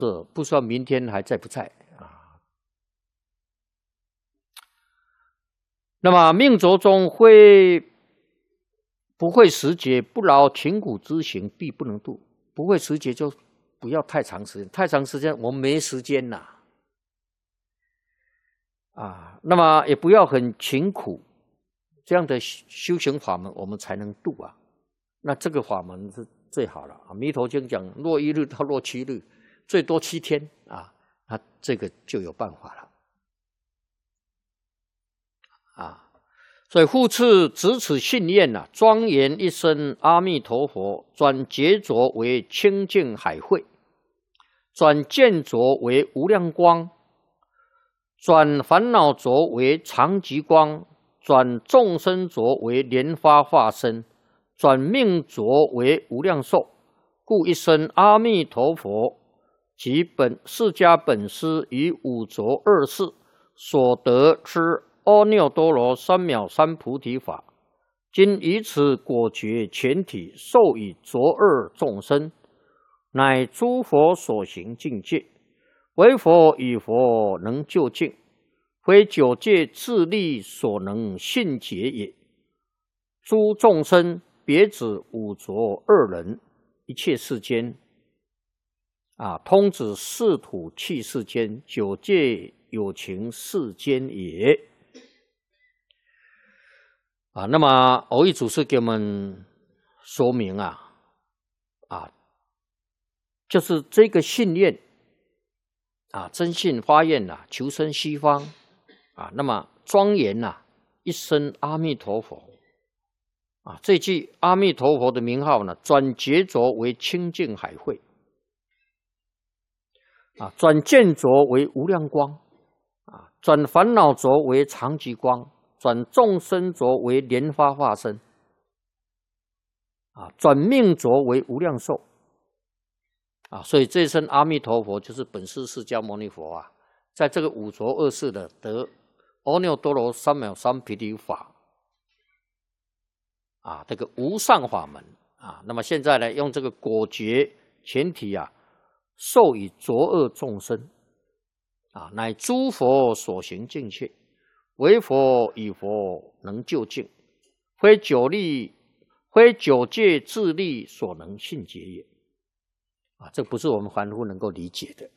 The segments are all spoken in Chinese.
这不知道明天还在不在啊？那么命浊中不会时节，不劳勤苦之行，必不能度。不会时节就不要太长时间，太长时间我们没时间呐。那么也不要很勤苦，这样的修行法门我们才能度啊。那这个法门是最好了啊。弥陀经讲，若1日到若7日，最多7天啊，那这个就有办法了啊。所以复次执此信念啊，庄严一生阿弥陀佛，转劫浊为清净海会，转见浊为无量光，转烦恼浊为常寂光，转众生浊为莲花化身，转命浊为无量寿。故一生阿弥陀佛及释迦本师于五浊恶世所得之阿耨多罗三藐三菩提法，今以此果觉全体授以浊恶众生，乃诸佛所行境界。为佛与佛能究竟，非九界自力所能信解也。诸众生别指五浊恶人，一切世间通指四土气世间，九界有情世间也。那么藕益祖师给我们说明就是这个信念真信发愿求生西方那么庄严一生阿弥陀佛这句阿弥陀佛的名号呢，转劫浊为清净海会转见浊为无量光转烦恼浊为常寂光，转众生浊为莲花化身转命浊为无量寿所以这一声阿弥陀佛就是本师释迦牟尼佛在这个五浊恶世的得阿耨多罗三藐三菩提法这个无上法门那么现在呢，用这个果觉全体授以浊恶众生乃诸佛所行境界，为佛与佛能究竟，非九界自力所能信解也这不是我们凡夫能够理解的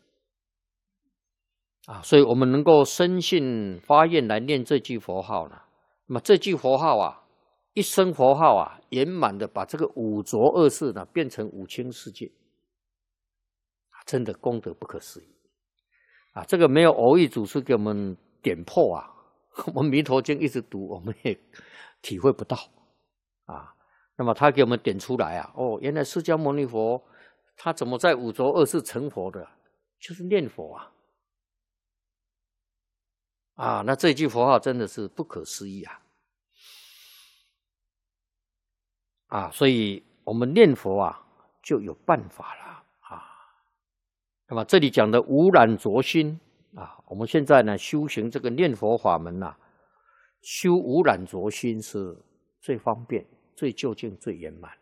所以我们能够深信发愿来念这句佛号呢，那么这句佛号一声佛号圆满的把这个五浊恶世呢变成五清世界真的功德不可思议这个没有藕益祖师给我们点破我们弥陀经一直读，我们也体会不到那么他给我们点出来原来释迦牟尼佛他怎么在五浊恶世成佛的，就是念佛那这句佛号真的是不可思议所以我们念佛就有办法了那么这里讲的无染浊心我们现在呢修行这个念佛法门修无染浊心是最方便、最究竟、最圆满。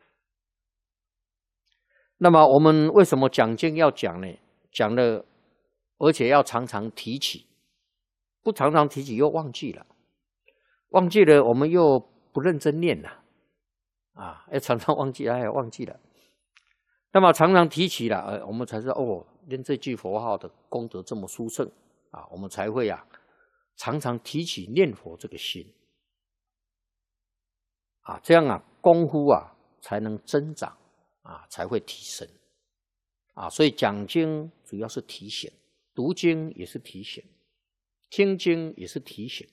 那么我们为什么讲经要讲呢？讲了，而且要常常提起，不常常提起又忘记了，忘记了我们又不认真念了要常常忘记，忘记了。那么常常提起了，我们才知道念这句佛号的功德这么殊胜我们才会常常提起念佛这个心这样功夫才能增长才会提升所以讲经主要是提醒，读经也是提醒，听经也是提醒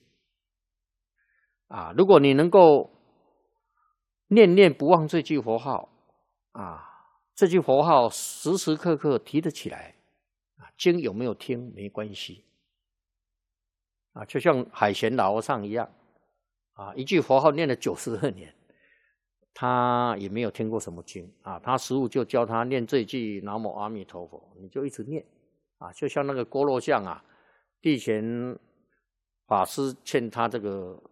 如果你能够念念不忘这句佛号这句佛号时时刻刻提得起来经有没有听没关系就像海贤老和尚一样一句佛号念了92年，他也没有听过什么经他师父就教他念这句南无阿弥陀佛，你就一直念就像那个郭罗像地贤法师欠他这个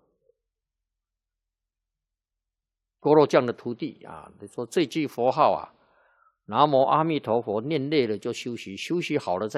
郭罗匠的徒弟说这句佛号南无阿弥陀佛，念累了就休息，休息好了再